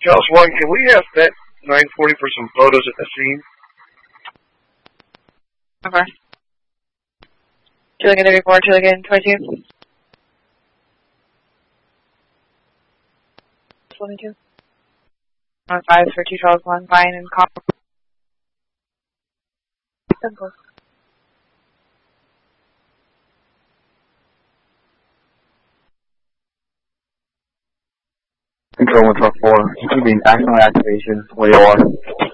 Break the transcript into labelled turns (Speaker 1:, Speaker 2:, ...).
Speaker 1: Charles 1, can we have that 940 for some photos at the scene?
Speaker 2: Okay. Julian 34, Julian 22. 22. 5 for 2 Charles 1, Brian and Cop. Simple.
Speaker 3: Control 1 Truck 4. It's going to be an accident activation where you are.